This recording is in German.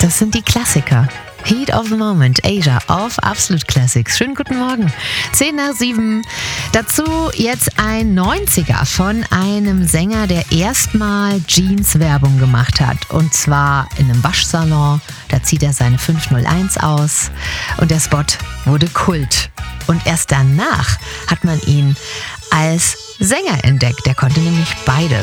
Das sind die Klassiker. Heat of the Moment, Asia auf Absolut Classics. Schönen guten Morgen. 7:10. Dazu jetzt ein 90er von einem Sänger, der erstmal Jeans-Werbung gemacht hat. Und zwar in einem Waschsalon. Da zieht er seine 501 aus. Und der Spot wurde Kult. Und erst danach hat man ihn als Sänger entdeckt. Der konnte nämlich beides.